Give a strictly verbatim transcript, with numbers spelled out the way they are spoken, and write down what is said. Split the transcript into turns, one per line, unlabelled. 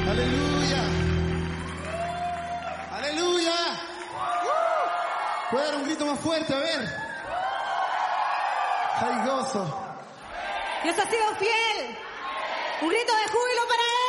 Aleluya. Aleluya. ¿Puede dar un grito más fuerte? A ver. Hay gozo.
Dios ha sido fiel. Un grito de júbilo para él.